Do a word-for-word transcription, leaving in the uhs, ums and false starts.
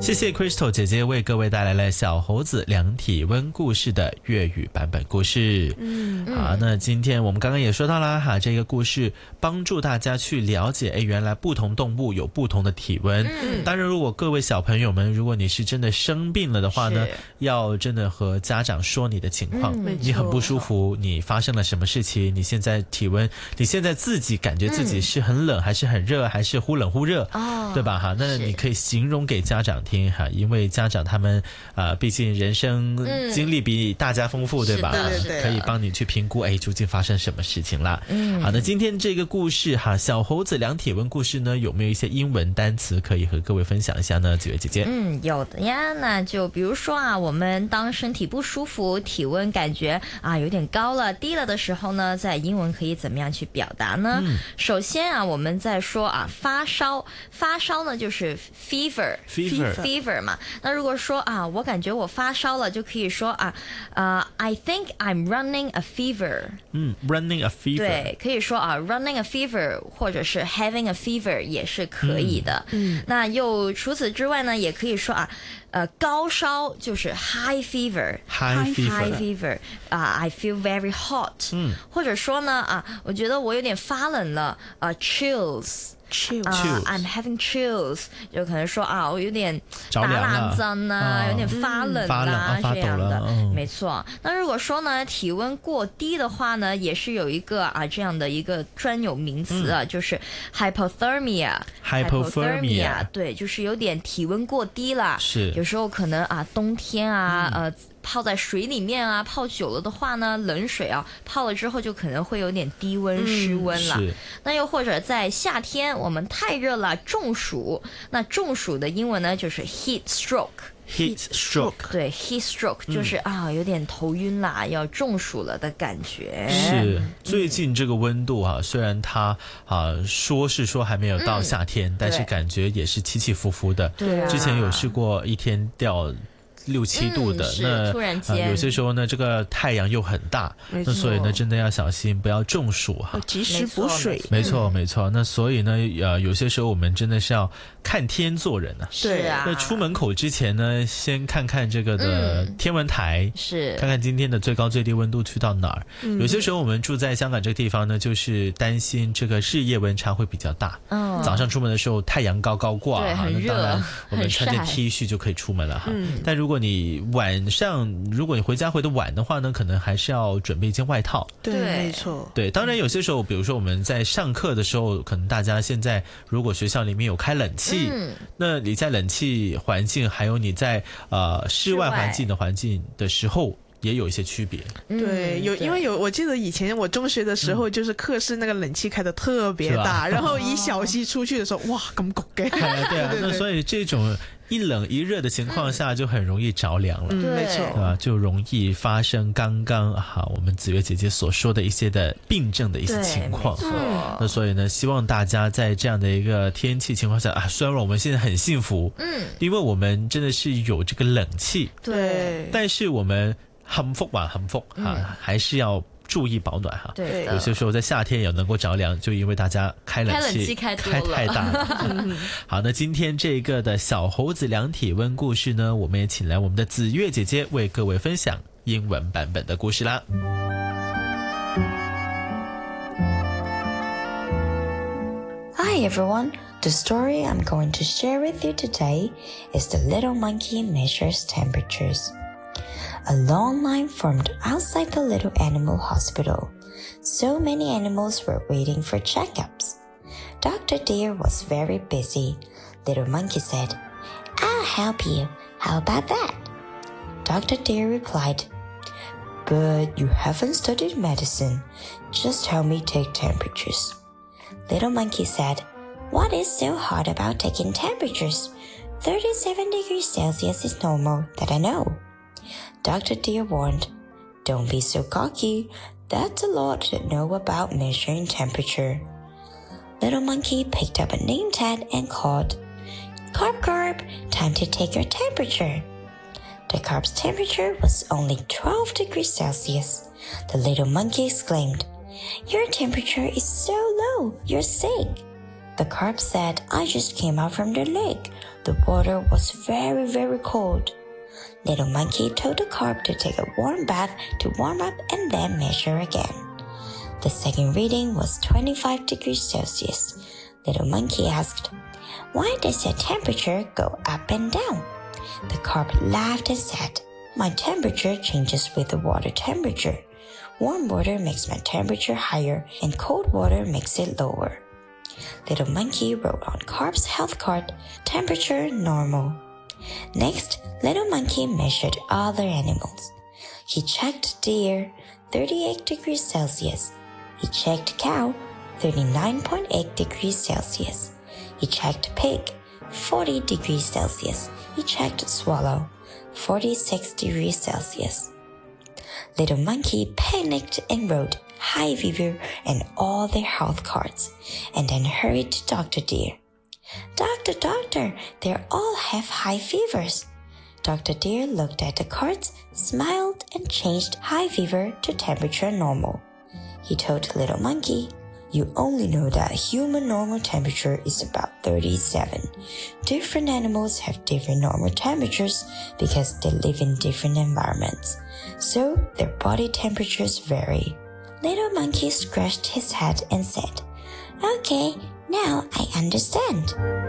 谢谢 Crystal 姐姐为各位带来了小猴子量体温故事的粤语版本故事。嗯，好，那今天我们刚刚也说到了哈，这个故事帮助大家去了解，哎，原来不同动物有不同的体温。嗯，当然，如果各位小朋友们，如果你是真的生病了的话呢，要真的和家长说你的情况，嗯、你很不舒服，你发生了什么事情，你现在体温，你现在自己感觉自己是很冷，还是很热，还是忽冷忽热，哦，对吧？哈，那你可以形容给家长听哈，因为家长他们啊、呃，毕竟人生经历比大家丰富，嗯、对吧？可以帮你去评估，哎，究竟发生什么事情啦？嗯，好的，今天这个故事哈，小猴子量体温故事呢，有没有一些英文单词可以和各位分享一下呢？几位姐姐？ 嗯，有的呀。那就比如说啊，我们当身体不舒服，体温感觉啊有点高了、低了的时候呢，在英文可以怎么样去表达呢？嗯、首先啊，我们在说啊发烧，发烧呢就是 fever，fever fever 嘛。那如果说啊，我感觉我发烧了，就可以说啊，呃 ，I think I'm running a fever。 嗯 ，running a fever。 对，可以说啊 ，running a fever， 或者是 having a fever 也是可以的。嗯，那又除此之外呢，也可以说啊。呃，高烧就是 high fever，high fever，high fever 啊、uh, ，I feel very hot。嗯，或者说呢啊，我觉得我有点发冷了，呃、uh, ，chills。Chills，、uh, I'm having chills， 就可能说啊，我有点打冷震啊，有点发冷啦、嗯，这样的，嗯、没错。那如果说呢，体温过低的话呢，也是有一个啊这样的一个专有名词啊，嗯、就是 hypothermia。hypothermia， 对，就是有点体温过低啦。 是， 有时候可能啊，冬天啊，嗯、呃。泡在水里面啊，泡久了的话呢，冷水啊，泡了之后就可能会有点低温、失温了。 嗯、 那又或者在夏天我们太热了，中暑，那中暑的英文呢就是 heat stroke。heat stroke， 对 heat stroke 就是、嗯、啊有点头晕啦，要中暑了的感觉。 是，最近这个温度啊，虽然它啊说是说还没有到夏天，嗯、但是感觉也是起起伏伏的。 对、啊， 之前有试过一天掉六七度的， 嗯、 那突然间、 呃、有些时候呢，这个太阳又很大，那所以呢，真的要小心，不要中暑哈。 及时补水， 没错没错。那所以呢，呃，有些时候我们真的是要看天做人啊。 对啊。 那出门口之前呢，先看看这个的天文台， 嗯、是看看今天的最高最低温度去到哪儿。嗯、有些时候我们住在香港这个地方呢，就是担心这个日夜温差会比较大。嗯。早上出门的时候太阳高高挂， 对，很热， 那当然我们穿件 T 恤就可以出门了哈。嗯。但如果你晚上，如果你回家回的晚的话呢，可能还是要准备一件外套。 对，没错。 对，当然有些时候，比如说我们在上课的时候，可能大家现在如果学校里面有开冷气，嗯、那你在冷气环境，还有你在呃室外环境的环境的时候。也有一些区别。 对，有因为有我记得以前我中学的时候，就是课室那个冷气开得特别大，然后一小息出去的时候，哇，咁焗嘅。 对啊，对啊，那所以这种一冷一热的情况下，就很容易着凉了。 嗯，没错， 对吧？就容易发生刚刚哈我们紫月姐姐所说的一些的病症的一些情况。那所以呢，希望大家在这样的一个天气情况下啊，虽然我们现在很幸福，嗯，因为我们真的是有这个冷气， 对， 但是我们幸福还幸福哈、啊，还是要注意保暖哈。 对， 有些时候在夏天也能够着凉，就因为大家开冷气开开太大了。好，那今天这个的小猴子量体温故事呢，我们也请来我们的紫月姐姐为各位分享英文版本的故事啦。 Hi everyone, the story I'm going to share with you today is The Little Monkey Measures Temperatures.A long line formed outside the little animal hospital. So many animals were waiting for checkups. Doctor Deer was very busy. Little Monkey said, I'll help you. How about that? Doctor Deer replied, But you haven't studied medicine. Just help me take temperatures. Little Monkey said, What is so hard about taking temperatures? thirty-seven degrees Celsius is normal, that I know.Doctor Deer warned, Don't be so cocky. That's a lot to know about measuring temperature. Little Monkey picked up a name tag and called, Carp Carp, time to take your temperature. The carp's temperature was only twelve degrees Celsius. The little monkey exclaimed, Your temperature is so low, you're sick. The carp said, I just came out from the lake. The water was very, very cold. Little Monkey told the carp to take a warm bath to warm up and then measure again. The second reading was twenty-five degrees Celsius. Little Monkey asked, "Why does your temperature go up and down?" The carp laughed and said, "My temperature changes with the water temperature. Warm water makes my temperature higher and cold water makes it lower." Little Monkey wrote on Carp's health card, "Temperature normal." Next, Little Monkey measured other animals. He checked deer, thirty-eight degrees Celsius. He checked cow, thirty-nine point eight degrees Celsius. He checked pig, forty degrees Celsius. He checked swallow, forty-six degrees Celsius. Little Monkey panicked and wrote high fever and all their health cards, and then hurried to Doctor Deer. "Doctor, doctor, they all have high fevers." Doctor Deer looked at the cards, smiled, and changed high fever to temperature normal. He told Little Monkey, "You only know that human normal temperature is about thirty-seven. Different animals have different normal temperatures because they live in different environments, so their body temperatures vary." Little Monkey scratched his head and said, "Okay, now I understand."